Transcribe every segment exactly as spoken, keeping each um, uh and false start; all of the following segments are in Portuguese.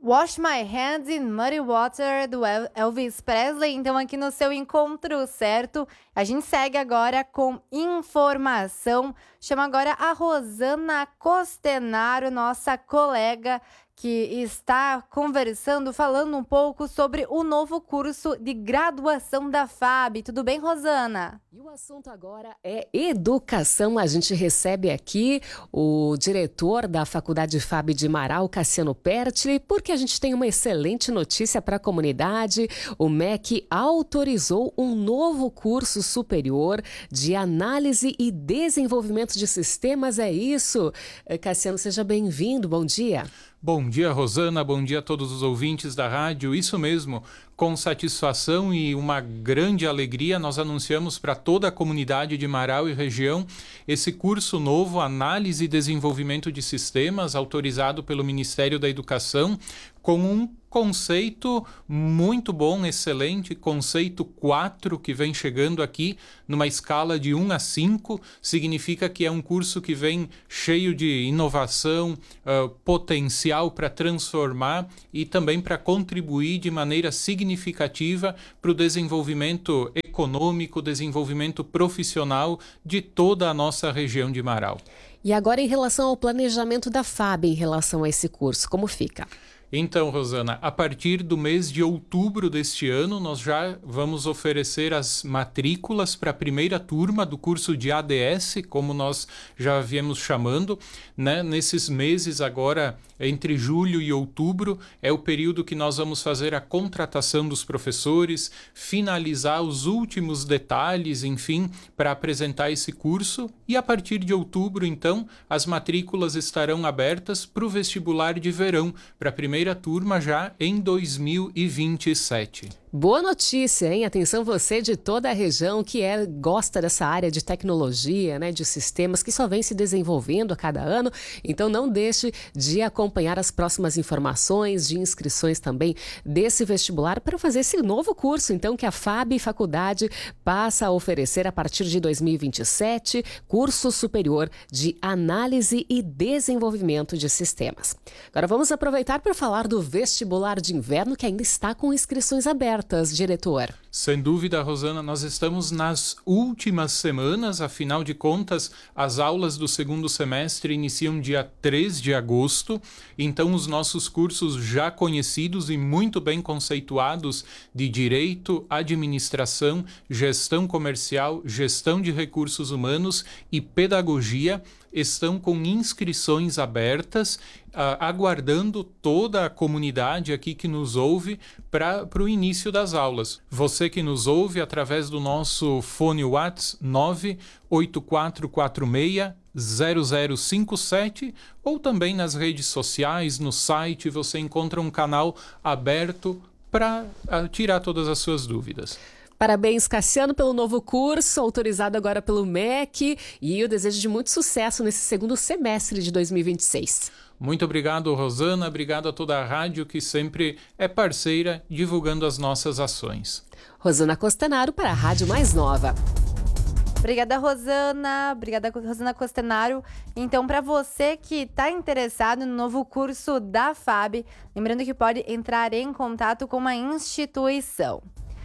Wash My Hands in Muddy Water, do El- Elvis Presley, então aqui no seu encontro certo. A gente segue agora com informação. Chama agora a Rosana Costenaro, nossa colega, que está conversando, falando um pouco sobre o novo curso de graduação da F A B. Tudo bem, Rosana? E o assunto agora é educação. A gente recebe aqui o diretor da Faculdade F A B de Marau, Cassiano Pertile, porque a gente tem uma excelente notícia para a comunidade. O M E C autorizou um novo curso superior de análise e desenvolvimento de sistemas. É isso. Cassiano, seja bem-vindo. Bom dia. Bom dia, Rosana. Bom dia a todos os ouvintes da rádio. Isso mesmo, com satisfação e uma grande alegria, nós anunciamos para toda a comunidade de Marau e região esse curso novo, Análise e Desenvolvimento de Sistemas, autorizado pelo Ministério da Educação, com um conceito muito bom, excelente, conceito quatro, que vem chegando aqui numa escala de um a cinco, significa que é um curso que vem cheio de inovação, uh, potencial para transformar e também para contribuir de maneira significativa para o desenvolvimento econômico, desenvolvimento profissional de toda a nossa região de Marau. E agora, em relação ao planejamento da F A B em relação a esse curso, como fica? Então, Rosana, a partir do mês de outubro deste ano, nós já vamos oferecer as matrículas para a primeira turma do curso de A D S, como nós já viemos chamando, né? Nesses meses agora, entre julho e outubro, é o período que nós vamos fazer a contratação dos professores, finalizar os últimos detalhes, enfim, para apresentar esse curso. E a partir de outubro, então, as matrículas estarão abertas para o vestibular de verão, para a primeira turma já em dois mil e vinte e sete. Boa notícia, hein? Atenção você de toda a região que é, gosta dessa área de tecnologia, né, de sistemas que só vem se desenvolvendo a cada ano. Então não deixe de acompanhar as próximas informações de inscrições também desse vestibular para fazer esse novo curso, então, que a F A B Faculdade passa a oferecer a partir de dois mil e vinte e sete, curso superior de análise e desenvolvimento de sistemas. Agora vamos aproveitar para falar do vestibular de inverno, que ainda está com inscrições abertas. Diretor. Sem dúvida, Rosana, nós estamos nas últimas semanas, afinal de contas, as aulas do segundo semestre iniciam dia três de agosto, então os nossos cursos já conhecidos e muito bem conceituados de Direito, Administração, Gestão Comercial, Gestão de Recursos Humanos e Pedagogia estão com inscrições abertas, uh, aguardando toda a comunidade aqui que nos ouve para o início das aulas. Você que nos ouve através do nosso fone WhatsApp nove oito quatro quatro seis zero zero cinco sete ou também nas redes sociais, no site, você encontra um canal aberto para uh, tirar todas as suas dúvidas. Parabéns, Cassiano, pelo novo curso, autorizado agora pelo M E C, e eu desejo de muito sucesso nesse segundo semestre de dois mil e vinte e seis. Muito obrigado, Rosana, obrigado a toda a rádio que sempre é parceira divulgando as nossas ações. Rosana Costenaro para a Rádio Mais Nova. Obrigada, Rosana. Obrigada, Rosana Costenaro. Então, para você que está interessado no novo curso da F A B, lembrando que pode entrar em contato com uma instituição.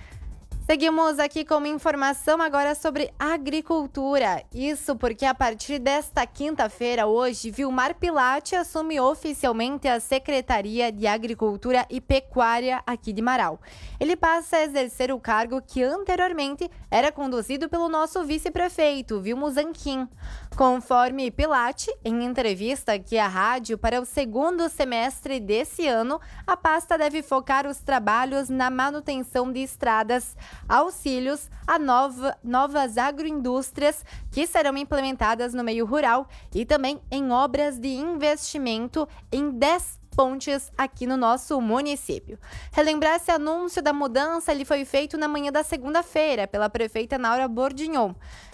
Seguimos aqui com uma informação agora sobre agricultura. Isso porque a partir desta quinta-feira, hoje, Vilmar Pilate assume oficialmente a Secretaria de Agricultura e Pecuária aqui de Marau. Ele passa a exercer o cargo que anteriormente era conduzido pelo nosso vice-prefeito, Vilmo Zanquim. Conforme Pilate, em entrevista aqui à rádio para o segundo semestre desse ano, a pasta deve focar os trabalhos na manutenção de estradas, auxílios a nova, novas agroindústrias que serão implementadas no meio rural e também em obras de investimento em dez pontes aqui no nosso município. Relembrar esse anúncio da mudança, ele foi feito na manhã da segunda-feira pela prefeita Naura Bordignon.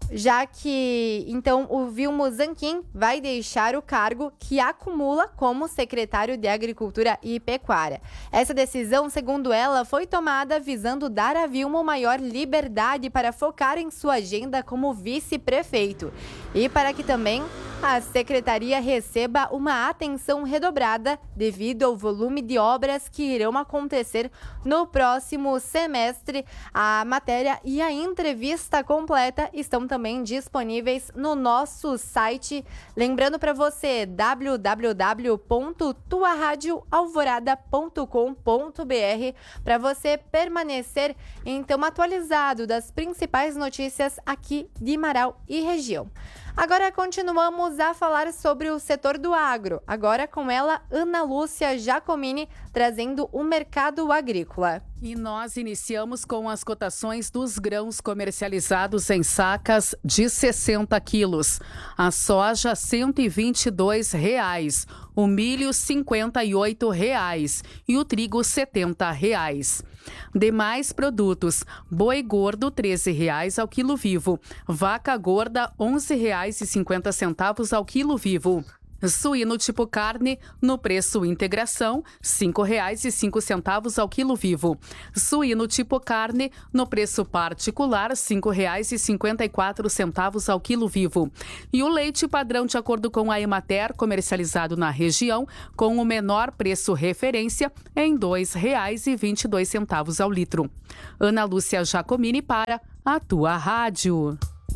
já que, então, o Vilmo Zanquim vai deixar o cargo que acumula como secretário de Agricultura e Pecuária. Essa decisão, segundo ela, foi tomada visando dar a Vilmo maior liberdade para focar em sua agenda como vice-prefeito e para que também a secretaria receba uma atenção redobrada devido ao volume de obras que irão acontecer no próximo semestre. A matéria e a entrevista completa estão também disponíveis no nosso site. Lembrando para você, w w w ponto tua rádio alvorada ponto com ponto b r, para você permanecer então atualizado das principais notícias aqui de Marau e região. Agora continuamos a falar sobre o setor do agro. Agora com ela, Ana Lúcia Giacomini, trazendo o mercado agrícola. E nós iniciamos com as cotações dos grãos comercializados em sacas de sessenta quilos. A soja, cento e vinte e dois reais. O milho, cinquenta e oito reais. E o trigo, setenta reais. Demais produtos: boi gordo, treze reais ao quilo vivo. Vaca gorda, onze reais e cinquenta centavos ao quilo vivo. Suíno tipo carne, no preço integração, cinco reais e cinco centavos ao quilo vivo. Suíno tipo carne, no preço particular, cinco reais e cinquenta e quatro centavos ao quilo vivo. E o leite padrão, de acordo com a Emater, comercializado na região, com o menor preço referência, em dois reais e vinte e dois centavos ao litro. Ana Lúcia Giacomini para a Tua Rádio.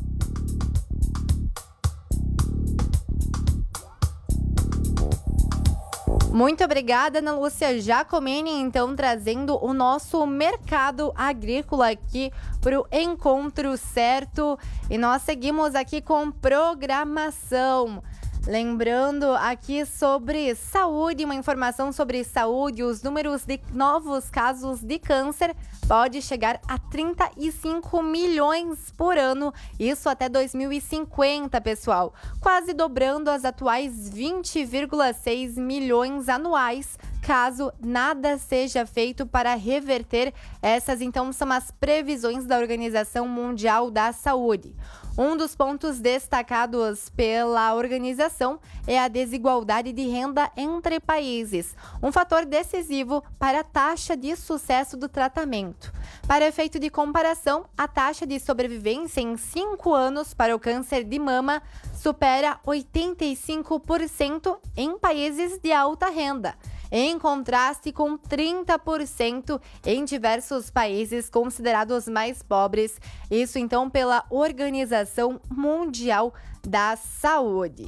Muito obrigada, Ana Lúcia Giacomini, então trazendo o nosso mercado agrícola aqui para o Encontro Certo. E nós seguimos aqui com programação. Lembrando aqui sobre saúde, uma informação sobre saúde, os números de novos casos de câncer pode chegar a trinta e cinco milhões por ano, isso até dois mil e cinquenta, pessoal, quase dobrando as atuais vinte vírgula seis milhões anuais, caso nada seja feito para reverter. Essas, então, são as previsões da Organização Mundial da Saúde. Um dos pontos destacados pela organização é a desigualdade de renda entre países, um fator decisivo para a taxa de sucesso do tratamento. Para efeito de comparação, a taxa de sobrevivência em cinco anos para o câncer de mama supera oitenta e cinco por cento em países de alta renda, em contraste com trinta por cento em diversos países considerados mais pobres. Isso, então, pela Organização Mundial da Saúde.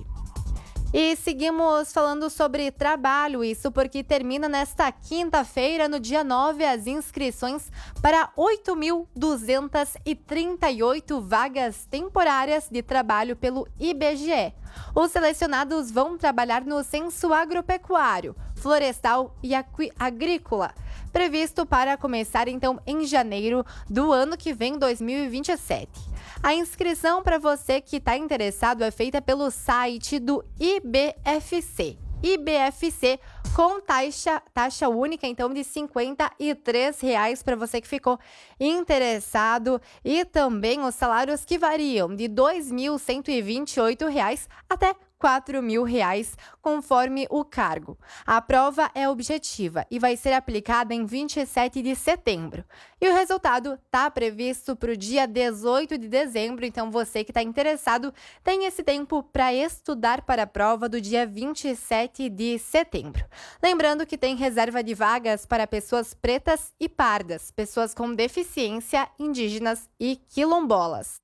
E seguimos falando sobre trabalho, isso porque termina nesta quinta-feira, no dia nove, as inscrições para oito mil duzentas e trinta e oito vagas temporárias de trabalho pelo I B G E. Os selecionados vão trabalhar no censo agropecuário, florestal e agrícola, previsto para começar então em janeiro do ano que vem, dois mil e vinte e sete. A inscrição para você que está interessado é feita pelo site do I B F C. I B F C com taxa, taxa única, então, de cinquenta e três reais para você que ficou interessado. E também os salários que variam de dois mil cento e vinte e oito reais até quatro mil reais, conforme o cargo. A prova é objetiva e vai ser aplicada em vinte e sete de setembro. E o resultado está previsto para o dia dezoito de dezembro, então você que está interessado tem esse tempo para estudar para a prova do dia vinte e sete de setembro. Lembrando que tem reserva de vagas para pessoas pretas e pardas, pessoas com deficiência, indígenas e quilombolas.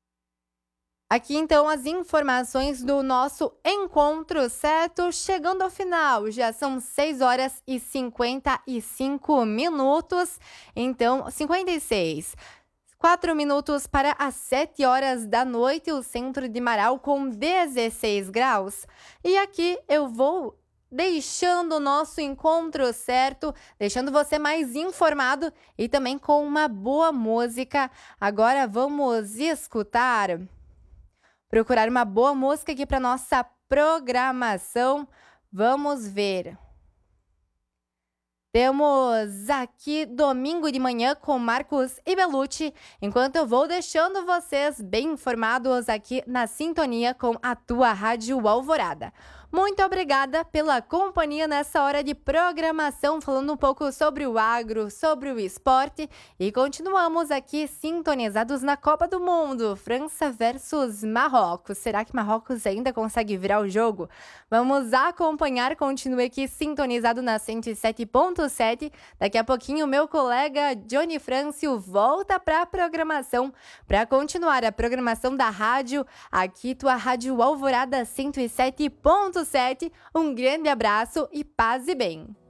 Aqui, então, as informações do nosso Encontro Certo, chegando ao final. Já são seis horas e cinquenta e cinco minutos, então, cinquenta e seis. Quatro minutos para as sete horas da noite, o centro de Marau com dezesseis graus. E aqui eu vou deixando o nosso Encontro Certo, deixando você mais informado e também com uma boa música. Agora vamos escutar... Procurar uma boa música aqui para nossa programação. Vamos ver. Temos aqui domingo de manhã com Marcos e Belucci, enquanto eu vou deixando vocês bem informados aqui na sintonia com a tua Rádio Alvorada. Muito obrigada pela companhia nessa hora de programação, falando um pouco sobre o agro, sobre o esporte, e continuamos aqui sintonizados na Copa do Mundo, França versus Marrocos. Será que Marrocos ainda consegue virar o jogo? Vamos acompanhar, continue aqui sintonizado na cento e sete ponto sete. Daqui a pouquinho meu colega Johnny Francio volta para a programação, para continuar a programação da rádio, aqui tua Rádio Alvorada cento e sete ponto sete. Um grande abraço e paz e bem.